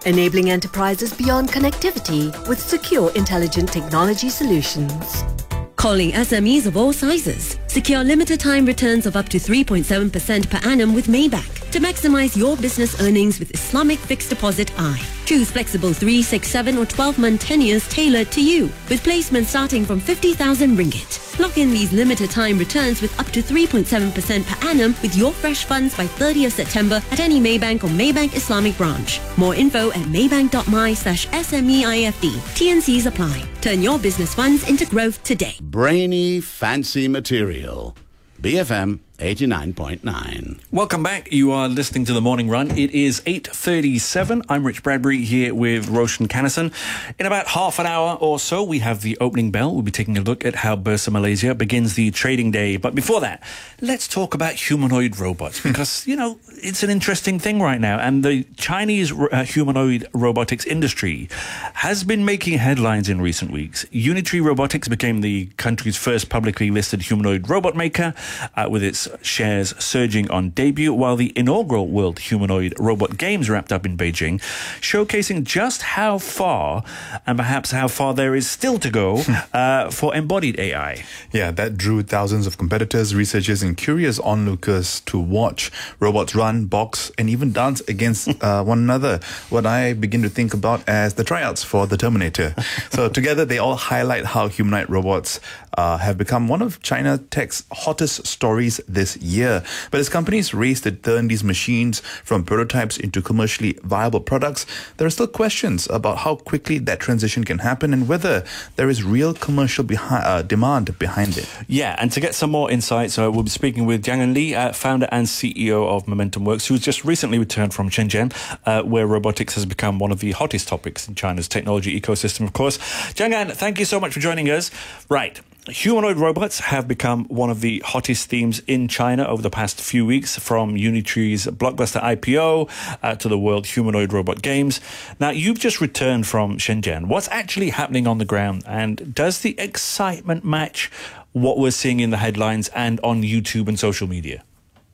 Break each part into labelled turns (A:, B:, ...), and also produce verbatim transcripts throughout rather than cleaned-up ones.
A: enabling enterprises beyond connectivity with secure, intelligent technology solutions. Calling S M Es of all sizes. Secure limited time returns of up to three point seven percent per annum with Maybank to maximize your business earnings with Islamic Fixed Deposit I. Choose flexible three, six, seven or twelve month tenures tailored to you with placements starting from fifty thousand ringgit. Lock in these limited time returns with up to three point seven percent per annum with your fresh funds by thirtieth September at any Maybank or Maybank Islamic branch. More info at maybank.my slash SMEIFD. T and Cs apply. Turn your business funds into growth today.
B: Brainy, fancy material. B F M eighty-nine point nine.
C: Welcome back. You are listening to The Morning Run. It is eight thirty-seven. I'm Rich Bradbury here with Roshan Kannison. In about half an hour or so, we have the opening bell. We'll be taking a look at how Bursa Malaysia begins the trading day. But before that, let's talk about humanoid robots because, you know, it's an interesting thing right now. And the Chinese uh, humanoid robotics industry has been making headlines in recent weeks. Unitree Robotics became the country's first publicly listed humanoid robot maker uh, with its shares surging on debut, while the inaugural World Humanoid Robot Games wrapped up in Beijing, showcasing just how far, and perhaps how far there is still to go, uh, for embodied A I.
D: Yeah, that drew thousands of competitors, researchers, and curious onlookers to watch robots run, box, and even dance against uh, one another. What I begin to think about as the tryouts for the Terminator. So together, they all highlight how humanoid robots uh, have become one of China Tech's hottest stories this year. But as companies race to turn these machines from prototypes into commercially viable products, there are still questions about how quickly that transition can happen and whether there is real commercial behi- uh, demand behind it.
C: Yeah, and to get some more insights, uh, we'll be speaking with Jiang En Li, uh, founder and C E O of Momentum Works, who's just recently returned from Shenzhen, uh, where robotics has become one of the hottest topics in China's technology ecosystem, of course. Jiang En, thank you so much for joining us. Right. Humanoid robots have become one of the hottest themes in China over the past few weeks, from Unitree's blockbuster I P O uh, to the World Humanoid Robot Games. Now, you've just returned from Shenzhen. What's actually happening on the ground, and does the excitement match what we're seeing in the headlines and on YouTube and social media?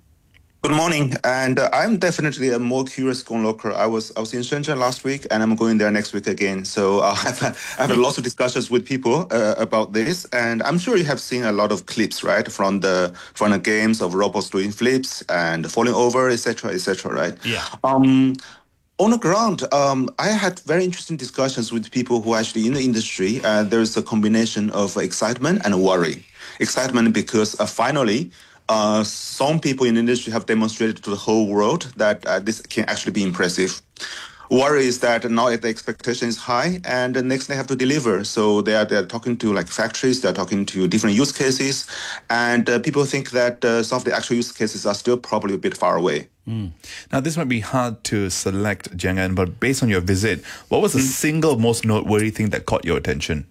E: Good morning, and uh, I'm definitely a more curious onlooker. I was I was in Shenzhen last week, and I'm going there next week again. So uh, I've I've had lots of discussions with people uh, about this, and I'm sure you have seen a lot of clips, right, from the from the games of robots doing flips and falling over, et cetera, et cetera, right?
C: Yeah.
E: Um, On the ground, um, I had very interesting discussions with people who are actually in the industry. Uh, there's a combination of excitement and worry. Excitement because uh, finally. Uh, some people in the industry have demonstrated to the whole world that uh, this can actually be impressive. Worry is that now the expectation is high, and the next they have to deliver. So they are they're talking to like factories, they're talking to different use cases, and uh, people think that uh, some of the actual use cases are still probably a bit far away.
D: Mm. Now, this might be hard to select, Jiang En, but based on your visit, what was the mm. single most noteworthy thing that caught your attention?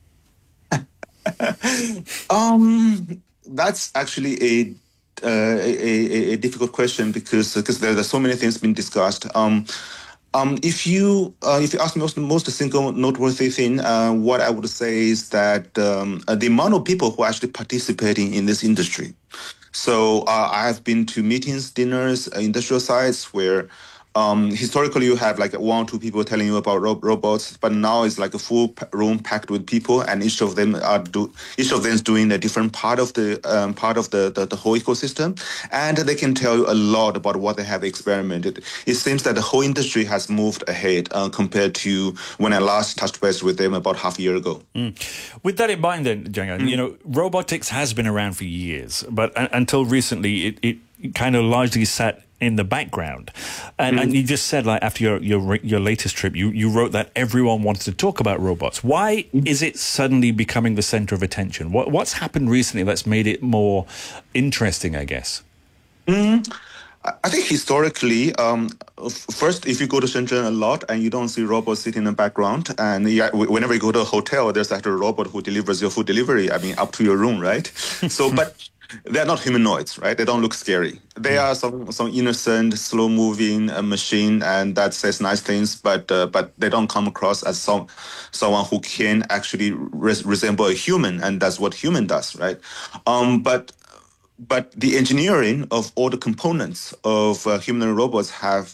E: um. That's actually a, uh, a, a difficult question because because there, there's so many things being discussed. Um, um, if you uh, if you ask me most most single noteworthy thing, uh, what I would say is that um, uh, the amount of people who are actually participating in this industry. So uh, I have been to meetings, dinners, uh, industrial sites where. Um, historically, you have like one or two people telling you about ro- robots, but now it's like a full p- room packed with people, and each of them are do each of them is doing a different part of the um, part of the, the the whole ecosystem, and they can tell you a lot about what they have experimented. It seems that the whole industry has moved ahead uh, compared to when I last touched base with them about half a year ago.
C: Mm. With that in mind, then, Jiang En, mm. you know, robotics has been around for years, but uh, until recently, it, it kind of largely sat in the background. And, mm. and you just said, like, after your, your your latest trip, you, you wrote that everyone wanted to talk about robots. Why mm. is it suddenly becoming the center of attention? What What's happened recently that's made it more interesting, I guess?
E: Mm. I think historically, um, first, if you go to Shenzhen a lot and you don't see robots sitting in the background, and yeah, whenever you go to a hotel, there's actually a robot who delivers your food delivery, I mean, up to your room, right? So, but they're not humanoids, right? They don't look scary. They are some some innocent, slow-moving uh, machine, and that says nice things, but uh, but they don't come across as some someone who can actually res- resemble a human, and that's what human does, right? Um, but but the engineering of all the components of uh, human robots have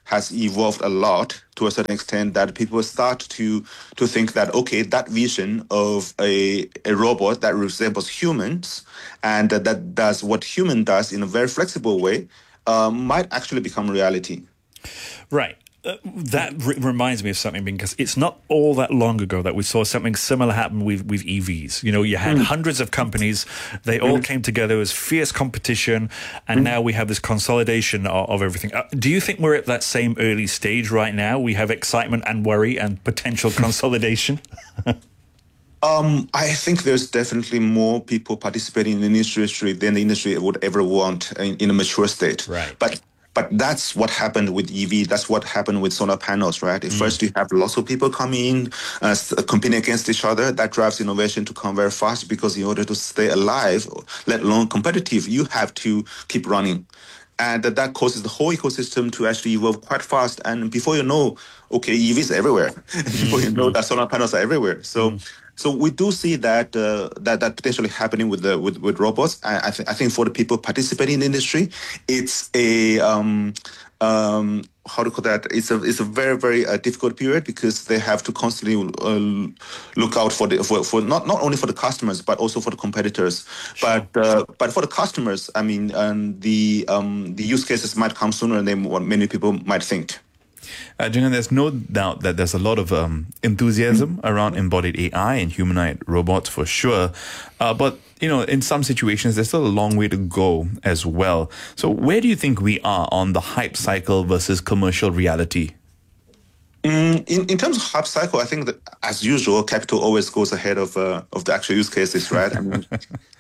E: has evolved a lot to a certain extent that people start to to think that, okay, that vision of a, a robot that resembles humans and uh, that does what human does in a very flexible way uh, might actually become reality.
C: Right. Uh, that r- reminds me of something, because it's not all that long ago that we saw something similar happen with, with E Vs. You know, you had mm. hundreds of companies, they all mm. came together, it was fierce competition, and mm. now we have this consolidation of, of everything. Uh, do you think we're at that same early stage right now? We have excitement and worry and potential consolidation?
E: Um, I think there's definitely more people participating in the industry than the industry would ever want in, in a mature state.
C: Right.
E: But But that's what happened with E V. That's what happened with solar panels, right? At mm. first, you have lots of people coming in, uh, competing against each other. That drives innovation to come very fast, because in order to stay alive, let alone competitive, you have to keep running. And that causes the whole ecosystem to actually evolve quite fast. And before you know, okay, E Vs are everywhere. Before you know that solar panels are everywhere. So. Mm. So we do see that uh, that that potentially happening with the with, with robots. I, I, th- I think for the people participating in the industry, it's a um, um, how to call that? It's a it's a very very uh, difficult period, because they have to constantly uh, look out for the for, for not not only for the customers but also for the competitors. Sure. But uh, but for the customers, I mean, um, the um, the use cases might come sooner than what many people might think.
D: Uh, Jeng-An, there's no doubt that there's a lot of um, enthusiasm mm-hmm. around embodied A I and humanoid robots for sure. Uh, but, you know, in some situations, there's still a long way to go as well. So where do you think we are on the hype cycle versus commercial reality?
E: Mm, in, in terms of hype cycle, I think that, as usual, capital always goes ahead of uh, of the actual use cases, right? I mean,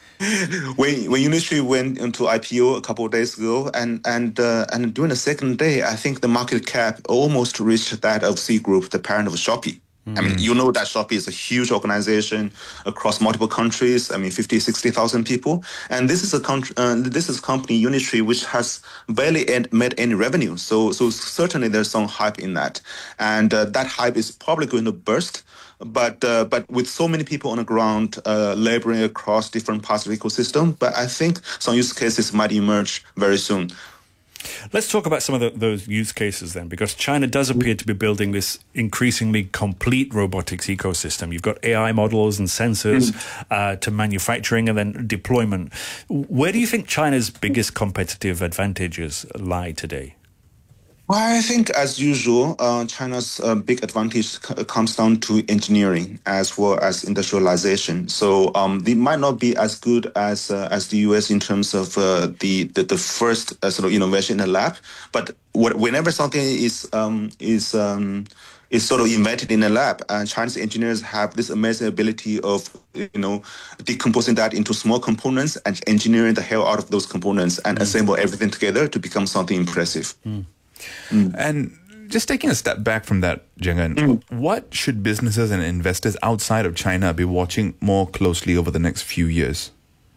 E: when when Unitree went into I P O a couple of days ago, and and uh, and during the second day, I think the market cap almost reached that of C Group, the parent of Shopee. Mm. I mean, you know that Shopee is a huge organization across multiple countries. I mean, fifty, sixty thousand people. And this is a country, uh, this is a company, Unitree, which has barely ed- made any revenue. So so certainly there's some hype in that. And uh, that hype is probably going to burst. But uh, but with so many people on the ground uh, laboring across different parts of the ecosystem, but I think some use cases might emerge very soon.
C: Let's talk about some of the, those use cases then, because China does appear to be building this increasingly complete robotics ecosystem. You've got A I models and sensors mm. uh, to manufacturing and then deployment. Where do you think China's biggest competitive advantages lie today?
E: Well, I think, as usual, uh, China's uh, big advantage c- comes down to engineering as well as industrialization. So um, they might not be as good as uh, as the U S in terms of uh, the, the the first uh, sort of innovation in the lab, but what, whenever something is um, is um, is sort of invented in a lab, and Chinese engineers have this amazing ability of, you know, decomposing that into small components and engineering the hell out of those components and mm. assemble everything together to become something impressive.
C: Mm.
D: Mm. And just taking a step back from that, Jeng-An, mm. what should businesses and investors outside of China be watching more closely over the next few years?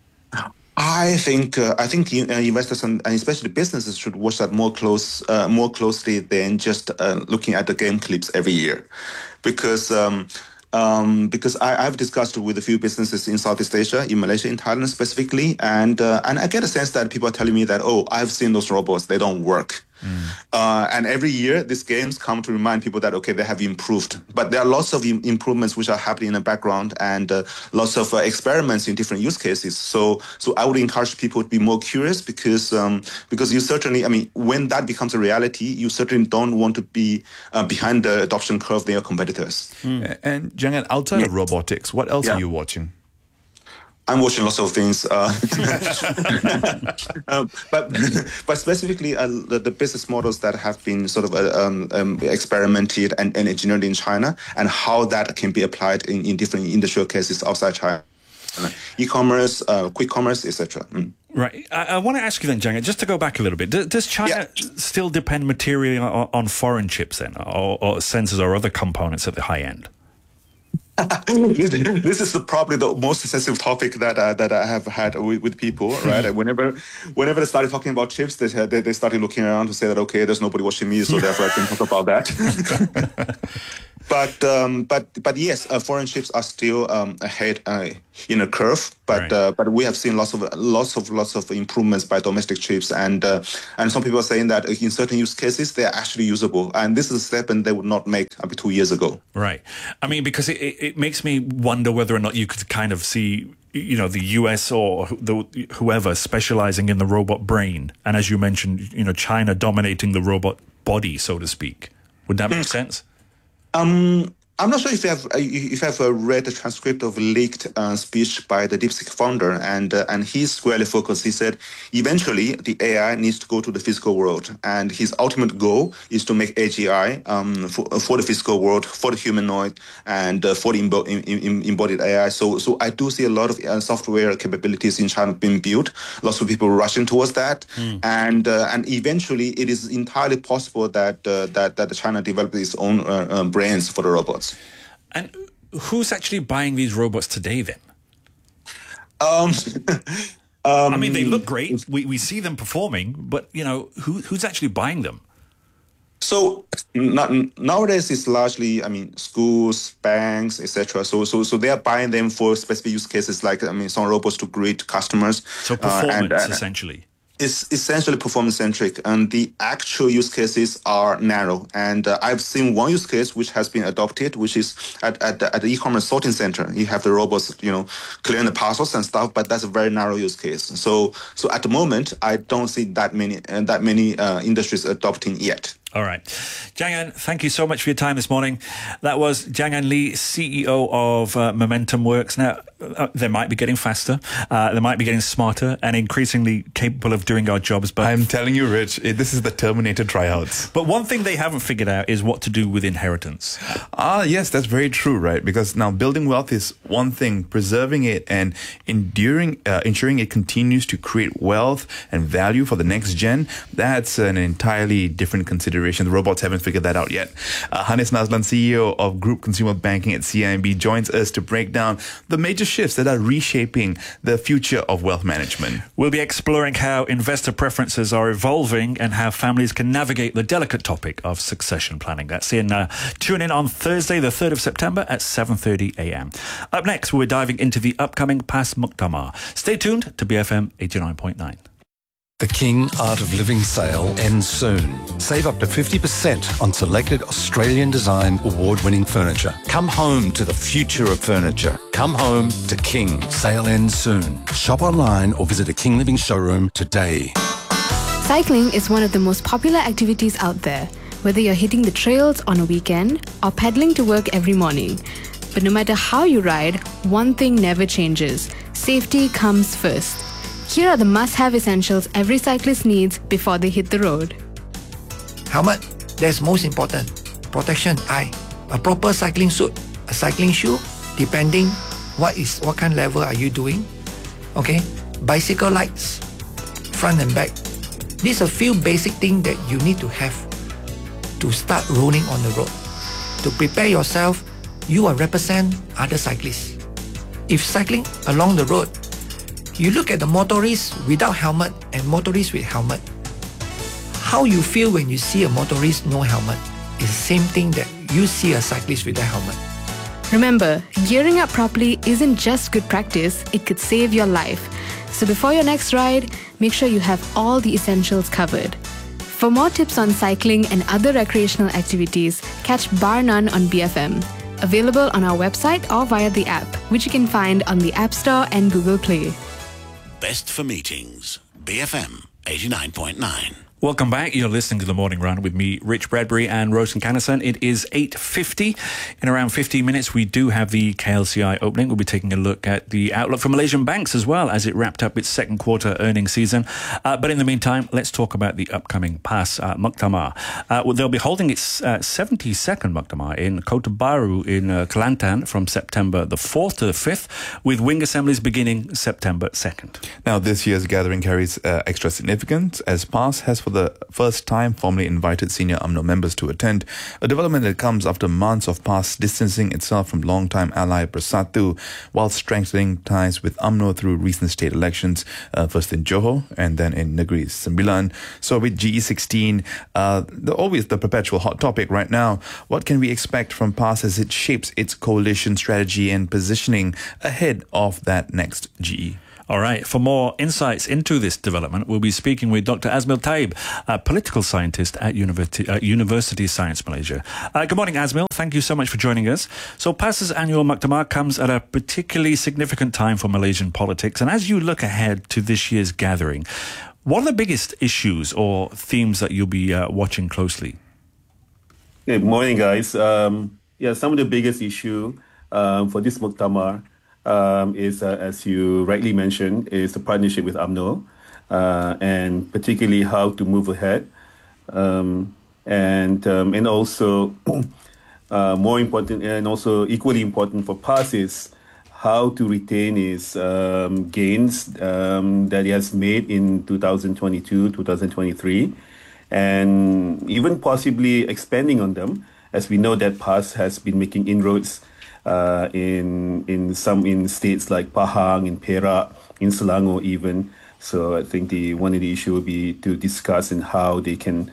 E: I think uh, I think uh, investors and, and especially businesses should watch that more close, uh, more closely than just uh, looking at the game clips every year, because. Um, Um, because I, I've discussed with a few businesses in Southeast Asia, in Malaysia, in Thailand specifically, and uh, and I get a sense that people are telling me that, oh, I've seen those robots, they don't work. Mm. Uh, and every year, these games come to remind people that, okay, they have improved. But there are lots of im- improvements which are happening in the background, and uh, lots of uh, experiments in different use cases. So so I would encourage people to be more curious, because um, because you certainly, I mean, when that becomes a reality, you certainly don't want to be uh, behind the adoption curve than your competitors.
D: Mm. And Jeng-An, outside yeah. of robotics, what else
E: yeah.
D: are you watching?
E: I'm watching lots of things, uh, um, but but specifically uh, the, the business models that have been sort of uh, um, um, experimented and, and engineered in China, and how that can be applied in, in different industrial cases outside China, uh, e-commerce, uh, quick commerce, et cetera. Mm.
C: Right. I, I want to ask you then, Jeng-An, just to go back a little bit. Does, does China yeah. still depend materially on, on foreign chips then, or, or sensors or other components at the high end?
E: This is the, probably the most sensitive topic that uh, that I have had with, with people, right? whenever whenever they started talking about chips, they, they they started looking around to say that, okay, there's nobody watching me, so therefore I can talk about that. But um, but but yes, uh, foreign chips are still um, ahead uh, in a curve. But
C: Right.
E: uh, but we have seen lots of lots of lots of improvements by domestic chips, and uh, and some people are saying that in certain use cases they are actually usable. And this is a step and they would not make up two years ago.
C: Right. I mean, because it, it, it makes me wonder whether or not you could kind of see, you know, the U S or the, whoever specializing in the robot brain. And as you mentioned, you know, China dominating the robot body, so to speak. Would that make sense?
E: Um, I'm not sure if you have uh, if you have uh, read the transcript of a leaked uh, speech by the DeepSeek founder, and uh, and he's squarely focused. He said eventually the A I needs to go to the physical world, and his ultimate goal is to make A G I um, for, for the physical world, for the humanoid, and uh, for the embo- em- em- embodied A I. So so I do see a lot of uh, software capabilities in China being built. Lots of people rushing towards that, mm. and uh, and eventually it is entirely possible that uh, that that China develops its own uh, uh, brains for the robots.
C: And who's actually buying these robots today then?
E: Um, um,
C: I mean, they look great. We we see them performing, but, you know, who who's actually buying them?
E: So not, nowadays it's largely, I mean, schools, banks, et cetera. So so so they are buying them for specific use cases, like I mean, some robots to greet customers.
C: So performance,
E: uh, and, uh,
C: essentially.
E: It's essentially performance-centric, and the actual use cases are narrow. And uh, I've seen one use case which has been adopted, which is at, at, the, at the e-commerce sorting center. You have the robots, you know, clearing the parcels and stuff, but that's a very narrow use case. So, so at the moment, I don't see that many uh, that many uh, industries adopting yet.
C: All right. Jiang An, thank you so much for your time this morning. That was Jiang An Lee, C E O of uh, Momentum Works. Now, uh, they might be getting faster, uh, they might be getting smarter and increasingly capable of doing our jobs. But
D: I'm telling you, Rich, it, this is the Terminator tryouts.
C: But one thing they haven't figured out is what to do with inheritance.
D: Ah, yes, that's very true, right? Because now building wealth is one thing, preserving it and enduring, uh, ensuring it continues to create wealth and value for the next gen, that's an entirely different consideration. The robots haven't figured that out yet. Uh, Hanis Nazlan, C E O of Group Consumer Banking at C I M B, joins us to break down the major shifts that are reshaping the future of wealth management.
C: We'll be exploring how investor preferences are evolving and how families can navigate the delicate topic of succession planning. That's in. Uh, tune in on Thursday, the third of September at seven thirty a.m. Up next, we're diving into the upcoming PAS Muktamar. Stay tuned to B F M eighty-nine point nine.
F: The King Art of Living sale ends soon. Save up to fifty percent on selected Australian design award-winning furniture. Come home to the future of furniture. Come home to King. Sale ends soon. Shop online or visit a King Living showroom today.
G: Cycling is one of the most popular activities out there, whether you're hitting the trails on a weekend or pedaling to work every morning. But no matter how you ride, one thing never changes. Safety comes first. Here are the must-have essentials every cyclist needs before they hit the road.
H: Helmet, that's most important. Protection, eye. A proper cycling suit, a cycling shoe, depending what is what kind of level are you doing. Okay, bicycle lights, front and back. These are a few basic things that you need to have to start rolling on the road. To prepare yourself, you will represent other cyclists. If cycling along the road, you look at the motorists without helmet and motorists with helmet. How you feel when you see a motorist no helmet is the same thing that you see a cyclist with a helmet.
G: Remember, gearing up properly isn't just good practice, it could save your life. So before your next ride, make sure you have all the essentials covered. For more tips on cycling and other recreational activities, catch Bar None on B F M. Available on our website or via the app, which you can find on the App Store and Google Play.
B: Best for meetings. B F M eighty-nine point nine.
C: Welcome back. You're listening to The Morning Run with me, Rich Bradbury and Roshan Kannison. It is eight fifty. In around fifteen minutes, we do have the K L C I opening. We'll be taking a look at the outlook for Malaysian banks as well as it wrapped up its second quarter earnings season. Uh, but in the meantime, let's talk about the upcoming PAS uh, Muktamar. Uh, well, they'll be holding its uh, seventy-second Muktamar in Kota Baru in uh, Kelantan from September the fourth to the fifth, with wing assemblies beginning September second.
D: Now, this year's gathering carries uh, extra significance as PAS has for for the first time, formally invited senior U M N O members to attend, a development that comes after months of PAS distancing itself from longtime ally Bersatu while strengthening ties with U M N O through recent state elections, uh, first in Johor and then in Negeri Sembilan. So with G E sixteen, uh, the, always the perpetual hot topic right now, what can we expect from PAS as it shapes its coalition strategy and positioning ahead of that next G E?
C: All right. For more insights into this development, we'll be speaking with Doctor Azmil Taib, a political scientist at University, uh, University Science Malaysia. Uh, good morning, Azmil. Thank you so much for joining us. So PAS's annual Muktamar comes at a particularly significant time for Malaysian politics. And as you look ahead to this year's gathering, what are the biggest issues or themes that you'll be uh, watching closely?
I: Good morning, guys. Um, yeah, some of the biggest issue um, for this Muktamar Um, is, uh, as you rightly mentioned, is the partnership with U M N O, uh, and particularly how to move ahead, um, and um, and also uh, more important and also equally important for PAS is how to retain its um, gains um, that it has made in two thousand twenty-two, two thousand twenty-three, and even possibly expanding on them, as we know that PAS has been making inroads Uh, in in some in states like Pahang, in Perak, in Selangor even. So I think the one of the issue will be to discuss and how they can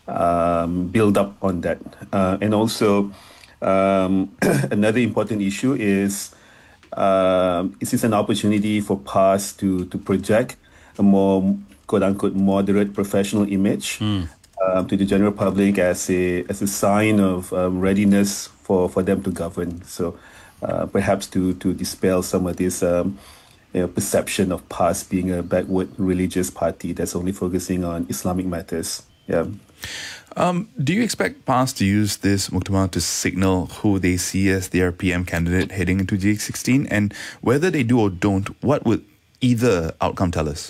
I: um, build up on that. Uh, and also um, another important issue is uh, is this an opportunity for PAS to to project a more quote unquote moderate professional image mm. uh, to the general public as a as a sign of um, readiness for, for them to govern. So uh, perhaps to, to dispel some of this um, you know, perception of PAS being a backward religious party that's only focusing on Islamic matters. Yeah.
D: Um, do you expect PAS to use this Muktamar to signal who they see as their P M candidate heading into G E sixteen? And whether they do or don't, what would either outcome tell us?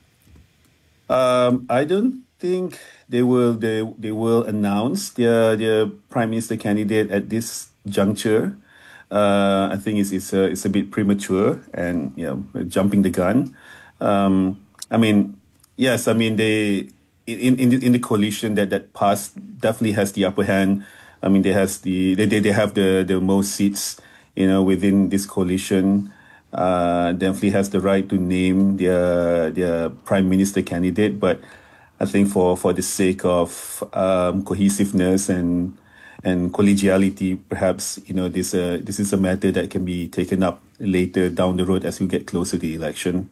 I: Um, I don't think they will they they will announce their their prime minister candidate at this juncture. Uh, I think it's it's a it's a bit premature and you know jumping the gun. Um, I mean, yes, I mean they in in the, in the coalition that that PAS definitely has the upper hand. I mean, they has the they they, they have the, the most seats, you know, within this coalition. Uh, definitely has the right to name their their prime minister candidate, but I think for, for the sake of um, cohesiveness and and collegiality, perhaps you know this uh, this is a matter that can be taken up later down the road as we get closer to the election.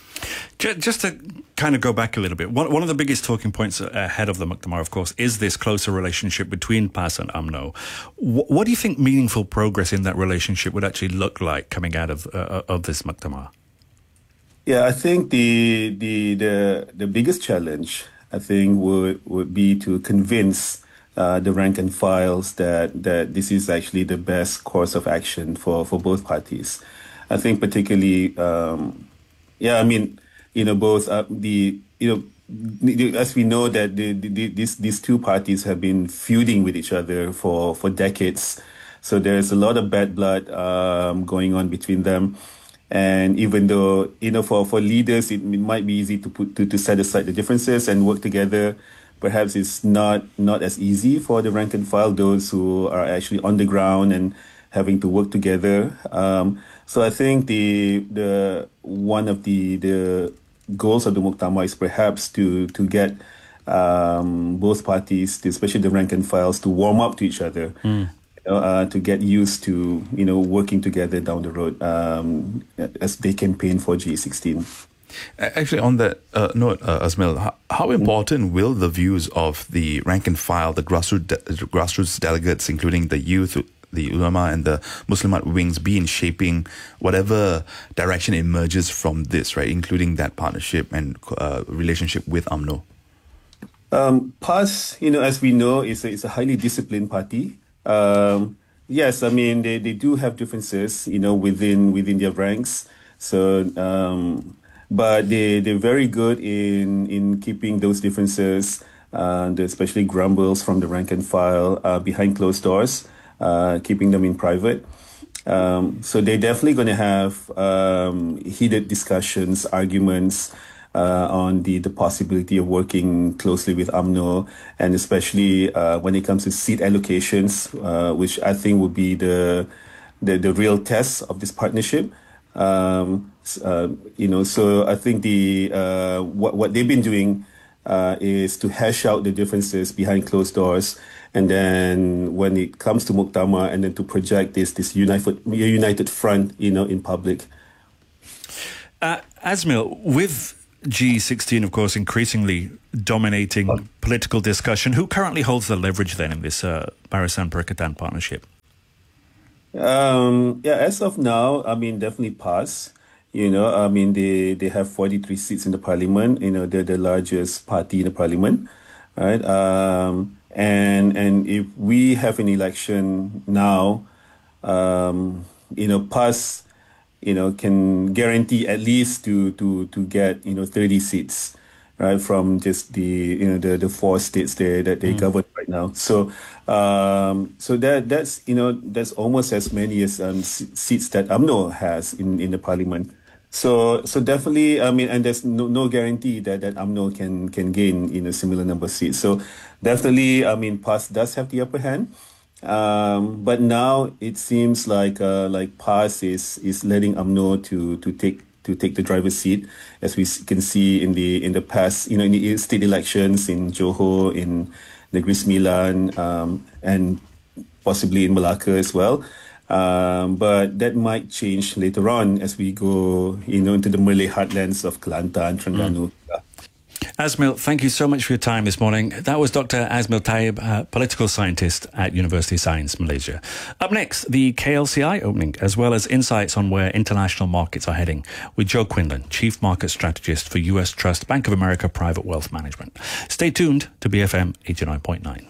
C: Just to kind of go back a little bit, one, one of the biggest talking points ahead of the Muktamar, of course, is this closer relationship between PAS and U M N O. What, what do you think meaningful progress in that relationship would actually look like coming out of uh, of this Muktamar?
I: Yeah, I think the the the the biggest challenge I think would would be to convince uh, the rank and files that that this is actually the best course of action for for both parties. I think particularly, um, yeah, I mean, you know, both uh, the you know. As we know that the, the, these these two parties have been feuding with each other for, for decades, so there's a lot of bad blood um, going on between them. And even though you know, for, for leaders, it, it might be easy to put to, to set aside the differences and work together. Perhaps it's not not as easy for the rank and file, those who are actually on the ground and having to work together. Um, so I think the the one of the the goals of the Muktamar is perhaps to to get um, both parties, especially the rank and files, to warm up to each other, mm. you know, uh, to get used to you know working together down the road um, as they campaign for G E sixteen.
D: Actually, on that uh, note, uh, Azmil, how, how important will the views of the rank and file, the grassroots de- grassroots delegates, including the youth, the ulama and the Muslimat wings, be in shaping whatever direction emerges from this, right, including that partnership and uh, relationship with U M N O?
I: Um, PAS, you know, as we know, is a, is a highly disciplined party. Um, yes, I mean, they, they do have differences, you know, within within their ranks. So, um, but they, they're very good in, in keeping those differences, uh, especially grumbles from the rank and file uh, behind closed doors. Uh, keeping them in private. Um, so they're definitely going to have um, heated discussions, arguments, uh, on the, the possibility of working closely with U M N O, and especially uh, when it comes to seat allocations, uh, which I think will be the, the, the real test of this partnership. Um, uh, you know, so I think the uh, what, what they've been doing uh, is to hash out the differences behind closed doors, and then when it comes to Muktamar, and then to project this this united united front, you know, in public.
C: Uh, Asmil, with G sixteen, of course, increasingly dominating political discussion, who currently holds the leverage then in this uh, Barisan Perikatan partnership?
I: Um, yeah, as of now, I mean, definitely PAS. You know, I mean, they, they have forty-three seats in the parliament. You know, they're the largest party in the parliament, right? Um, and and if we have an election now, um, you know, PAS, you know, can guarantee at least to to to get, you know, thirty seats, right, from just the, you know, the, the four states there that they mm. govern right now. So, um, so that that's, you know, that's almost as many as um, seats that U M N O has in, in the parliament. So, so definitely, I mean, and there's no, no guarantee that, that U M N O can, can gain, you know, similar number of seats. So definitely, I mean, PAS does have the upper hand. Um, but now it seems like, uh, like PAS is, is letting U M N O to, to take, to take the driver's seat, as we can see in the, in the past, you know, in the state elections in Johor, in Negeri Sembilan, um, and possibly in Malacca as well. Um, but that might change later on as we go, you know, into the Malay heartlands of Kelantan, Terengganu. Mm.
C: Asmil, thank you so much for your time this morning. That was Doctor Asmil Taib, uh, political scientist at University of Science Malaysia. Up next, the K L C I opening, as well as insights on where international markets are heading, with Joe Quinlan, Chief Market Strategist for U S Trust Bank of America Private Wealth Management. Stay tuned to B F M eighty-nine point nine.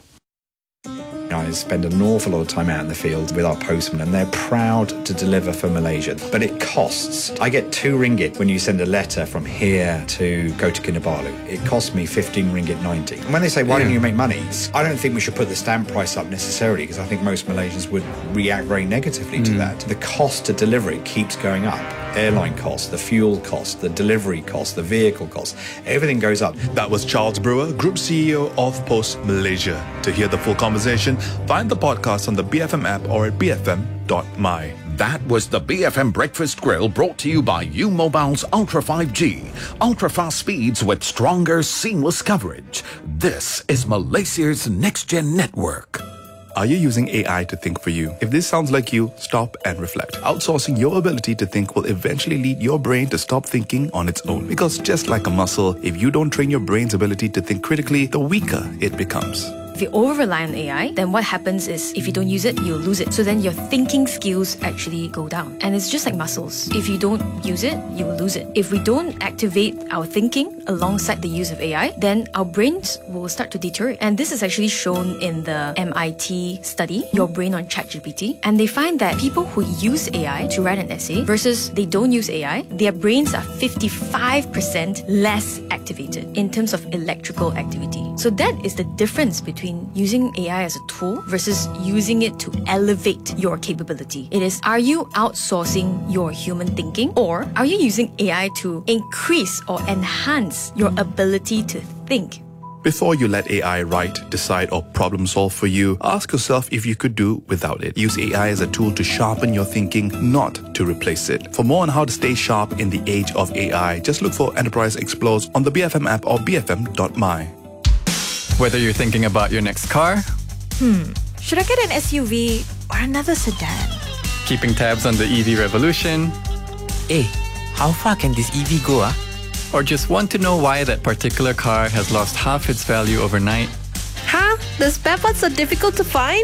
J: I spend an awful lot of time out in the field with our postmen, and they're proud to deliver for Malaysia. But it costs. I get two ringgit when you send a letter from here to go to Kinabalu. It costs me fifteen ringgit ninety. And when they say, why yeah. don't you make money? I don't think we should put the stamp price up necessarily, because I think most Malaysians would react very negatively mm. to that. The cost to deliver it keeps going up. Airline costs, the fuel costs, the delivery costs, the vehicle costs, everything goes up.
D: That was Charles Brewer, Group C E O of Post Malaysia. To hear the full conversation, find the podcast on the B F M app or at b f m dot m y.
K: That was the B F M Breakfast Grill, brought to you by U Mobile's Ultra five G. Ultra fast speeds with stronger, seamless coverage. This is Malaysia's next-gen network.
D: Are you using A I to think for you? If this sounds like you, stop and reflect. Outsourcing your ability to think will eventually lead your brain to stop thinking on its own. Because just like a muscle, if you don't train your brain's ability to think critically, the weaker it becomes.
L: If you over-rely on A I, then what happens is if you don't use it, you'll lose it. So then your thinking skills actually go down. And it's just like muscles. If you don't use it, you will lose it. If we don't activate our thinking alongside the use of A I, then our brains will start to deteriorate. And this is actually shown in the M I T study, Your Brain on ChatGPT. And they find that people who use A I to write an essay versus they don't use A I, their brains are fifty-five percent less activated in terms of electrical activity. So that is the difference between using A I as a tool versus using it to elevate your capability. It is, are you outsourcing your human thinking, or are you using A I to increase or enhance your ability to think?
D: Before you let A I write, decide, or problem solve for you, ask yourself if you could do without it. Use A I as a tool to sharpen your thinking, not to replace it. For more on how to stay sharp in the age of A I, just look for Enterprise Explores on the B F M app or b f m dot m y.
M: Whether you're thinking about your next car,
N: Hmm, should I get an S U V or another sedan?
M: Keeping tabs on the E V revolution,
O: Hey, how far can this E V go, ah?
M: Or just want to know why that particular car has lost half its value overnight?
N: Huh? The spare parts are difficult to find?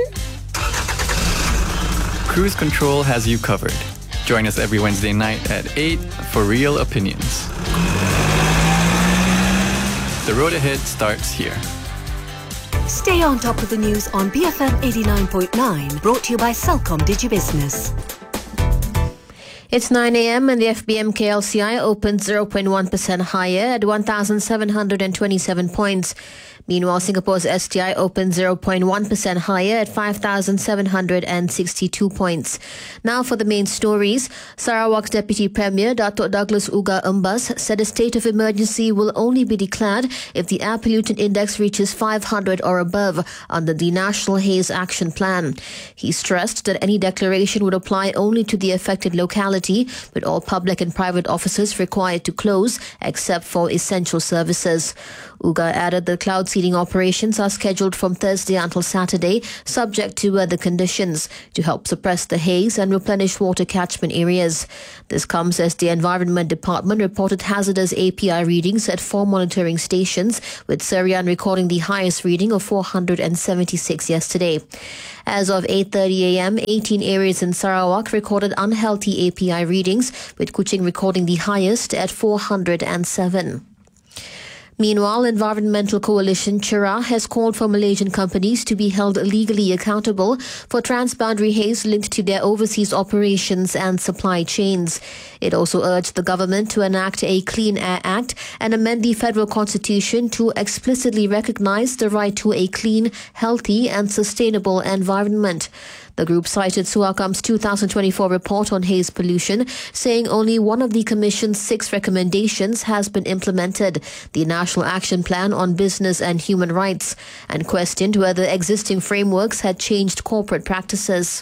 M: Cruise Control has you covered. Join us every Wednesday night at eight for Real Opinions. The road ahead starts here.
A: Stay on top of the news on B F M eighty-nine point nine, brought to you by Celcom DigiBusiness.
P: It's nine a m and the F B M K L C I opens zero point one percent higher at one thousand seven hundred twenty-seven points. Meanwhile, Singapore's S T I opened zero point one percent higher at five thousand seven hundred sixty-two points. Now for the main stories. Sarawak's Deputy Premier, Datuk Douglas Uga Umbas, said a state of emergency will only be declared if the air pollutant index reaches five hundred or above under the National Haze Action Plan. He stressed that any declaration would apply only to the affected locality, with all public and private offices required to close except for essential services. Uga added that cloud seeding operations are scheduled from Thursday until Saturday, subject to weather conditions, to help suppress the haze and replenish water catchment areas. This comes as the Environment Department reported hazardous A P I readings at four monitoring stations, with Serian recording the highest reading of four hundred seventy-six yesterday. As of eight thirty a.m., eighteen areas in Sarawak recorded unhealthy A P I readings, with Kuching recording the highest at four hundred seven. Meanwhile, Environmental Coalition Cerah has called for Malaysian companies to be held legally accountable for transboundary haze linked to their overseas operations and supply chains. It also urged the government to enact a Clean Air Act and amend the federal constitution to explicitly recognize the right to a clean, healthy and sustainable environment. The group cited Suakam's two thousand twenty-four report on haze pollution, saying only one of the Commission's six recommendations has been implemented, the National Action Plan on Business and Human Rights, and questioned whether existing frameworks had changed corporate practices.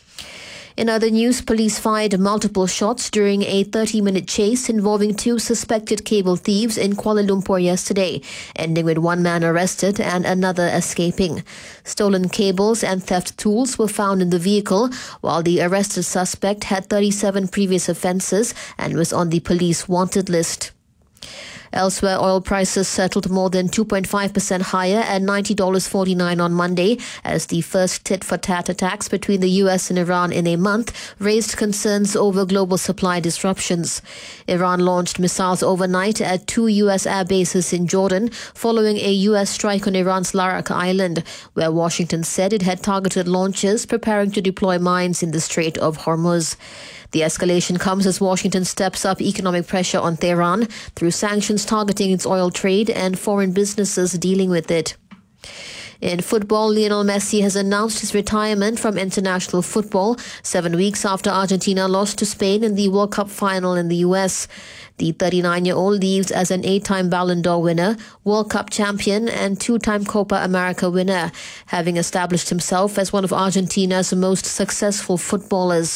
P: In other news, police fired multiple shots during a thirty-minute chase involving two suspected cable thieves in Kuala Lumpur yesterday, ending with one man arrested and another escaping. Stolen cables and theft tools were found in the vehicle, while the arrested suspect had thirty-seven previous offences and was on the police wanted list. Elsewhere, oil prices settled more than two point five percent higher at ninety dollars forty-nine on Monday, as the first tit-for-tat attacks between the U S and Iran in a month raised concerns over global supply disruptions. Iran launched missiles overnight at two U S air bases in Jordan, following a U S strike on Iran's Larak Island, where Washington said it had targeted launches preparing to deploy mines in the Strait of Hormuz. The escalation comes as Washington steps up economic pressure on Tehran through sanctions targeting its oil trade and foreign businesses dealing with it. In football, Lionel Messi has announced his retirement from international football seven weeks after Argentina lost to Spain in the World Cup final in the U S. The thirty-nine-year-old leaves as an eight-time Ballon d'Or winner, World Cup champion and two-time Copa America winner, having established himself as one of Argentina's most successful footballers.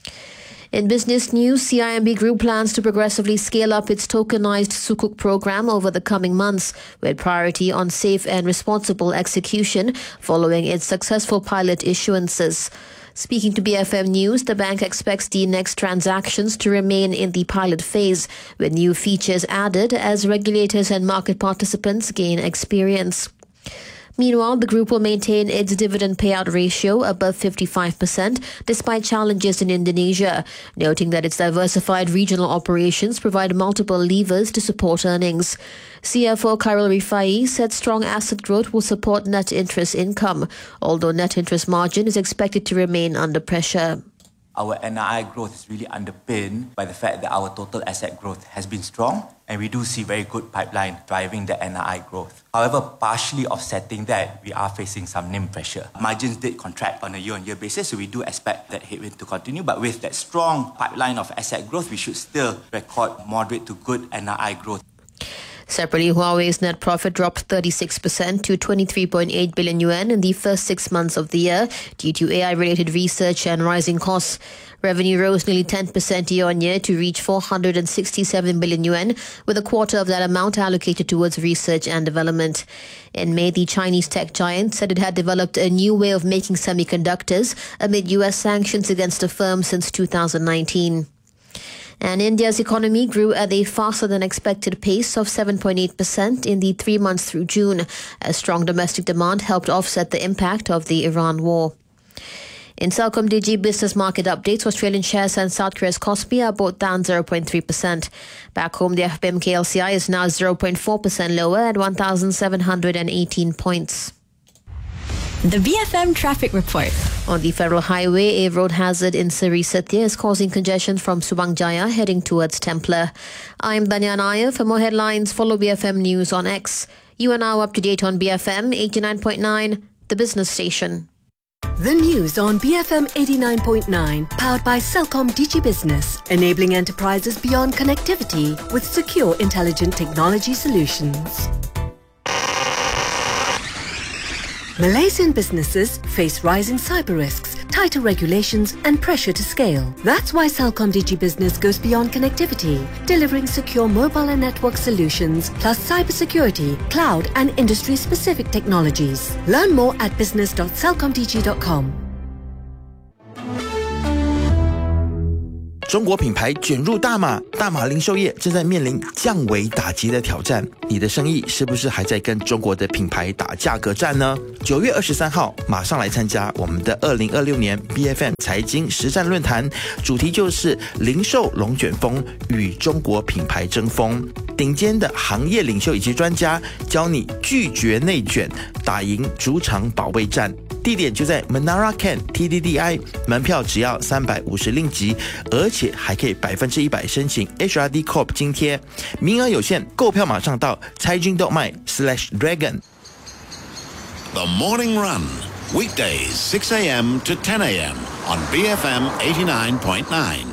P: In business news, C I M B Group plans to progressively scale up its tokenized Sukuk program over the coming months, with priority on safe and responsible execution following its successful pilot issuances. Speaking to B F M News, the bank expects the next transactions to remain in the pilot phase, with new features added as regulators and market participants gain experience. Meanwhile, the group will maintain its dividend payout ratio above fifty-five percent despite challenges in Indonesia, noting that its diversified regional operations provide multiple levers to support earnings. C F O Khairul Rifai said strong asset growth will support net interest income, although net interest margin is expected to remain under pressure.
Q: Our N I I growth is really underpinned by the fact that our total asset growth has been strong, and we do see very good pipeline driving the N I I growth. However, partially offsetting that, we are facing some N I M pressure. Margins did contract on a year-on-year basis, so we do expect that headwind to continue. But with that strong pipeline of asset growth, we should still record moderate to good N I I growth.
P: Separately, Huawei's net profit dropped thirty-six percent to twenty-three point eight billion yuan in the first six months of the year due to A I-related research and rising costs. Revenue rose nearly ten percent year-on-year to reach four hundred sixty-seven billion yuan, with a quarter of that amount allocated towards research and development. In May, the Chinese tech giant said it had developed a new way of making semiconductors amid U S sanctions against the firm since two thousand nineteen. And India's economy grew at a faster-than-expected pace of seven point eight percent in the three months through June, as strong domestic demand helped offset the impact of the Iran war. In CelcomDigi business market updates, Australian shares and South Korea's Kospi are both down zero point three percent. Back home, the F B M K L C I is now zero point four percent lower at one thousand seven hundred eighteen points.
R: The B F M Traffic Report.
P: On the Federal Highway, a road hazard in Seri Setia is causing congestion from Subang Jaya heading towards Templer. I'm Danya Nair. For more headlines, follow B F M News on X. You are now up to date on B F M eighty-nine point nine, the business station.
A: The news on B F M eighty-nine point nine, powered by Celcom Digi Business, enabling enterprises beyond connectivity with secure, intelligent technology solutions. Malaysian businesses face rising cyber risks, tighter regulations and pressure to scale. That's why Celcom Digi Business goes beyond connectivity, delivering secure mobile and network solutions, plus cybersecurity, cloud and industry-specific technologies. Learn more at business dot celcom digi dot com.
O: 中国品牌卷入大马，大马零售业正在面临降维打击的挑战。你的生意是不是还在跟中国的品牌打价格战呢？九月二十三号，马上来参加我们的二零二六年 B F M 财经实战论坛，主题就是零售龙卷风与中国品牌争锋。顶尖的行业领袖以及专家教你拒绝内卷，打赢主场保卫战。地点就在 Menara Ken T D D I， 门票只要三百五十令吉，而且还可以百分之一百申请 H R D Corp 津贴，名额有限，购票马上到财经动脉 slash dragon。
B: The Morning Run, weekdays six a.m. to ten a.m. on B F M eighty-nine point nine.